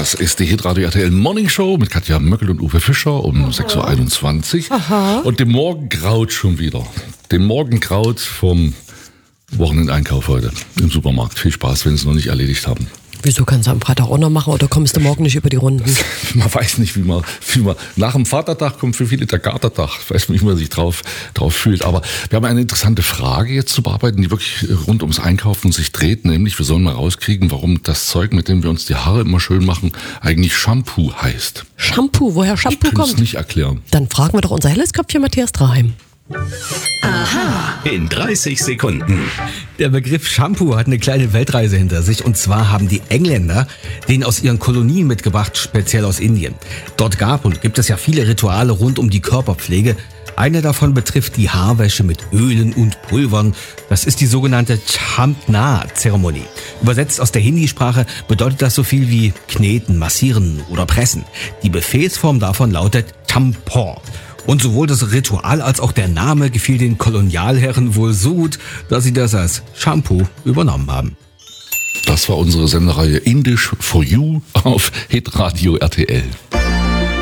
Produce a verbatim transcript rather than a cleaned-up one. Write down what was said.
Das ist die Hitradio R T L Morning Show mit Katja Möckel und Uwe Fischer um sechs Uhr einundzwanzig. Aha. Und dem Morgen graut schon wieder. Dem Morgen graut vom Wochenendeinkauf heute im Supermarkt. Viel Spaß, wenn Sie es noch nicht erledigt haben. Wieso kannst du am Freitag auch noch machen oder kommst du morgen nicht über die Runden? Man weiß nicht, wie man, wie man nach dem Vatertag kommt für viele der Katertag. Ich weiß nicht, wie man sich drauf, drauf fühlt. Aber wir haben eine interessante Frage jetzt zu bearbeiten, die wirklich rund ums Einkaufen sich dreht. Nämlich, wir sollen mal rauskriegen, warum das Zeug, mit dem wir uns die Haare immer schön machen, eigentlich Shampoo heißt. Shampoo? Woher Shampoo ich kommt? Ich kann es nicht erklären. Dann fragen wir doch unser helles Köpfchen Matthias Draheim. Aha. In dreißig Sekunden. Der Begriff Shampoo hat eine kleine Weltreise hinter sich. Und zwar haben die Engländer den aus ihren Kolonien mitgebracht, speziell aus Indien. Dort gab und gibt es ja viele Rituale rund um die Körperpflege. Eine davon betrifft die Haarwäsche mit Ölen und Pulvern. Das ist die sogenannte Champna-Zeremonie. Übersetzt aus der Hindi-Sprache bedeutet das so viel wie kneten, massieren oder pressen. Die Befehlsform davon lautet Champon. Und sowohl das Ritual als auch der Name gefiel den Kolonialherren wohl so gut, dass sie das als Shampoo übernommen haben. Das war unsere Sendereihe Indisch for You auf Hitradio R T L.